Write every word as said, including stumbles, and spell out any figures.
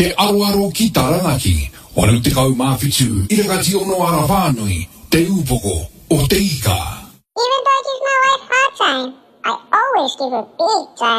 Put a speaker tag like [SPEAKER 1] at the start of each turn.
[SPEAKER 1] Te aroaro ki taranaki, wana te kau mawhitu, ira ka ti ono ara whānui, te upoko o te ika.
[SPEAKER 2] Even though I give my wife a hard time, I always give her big time.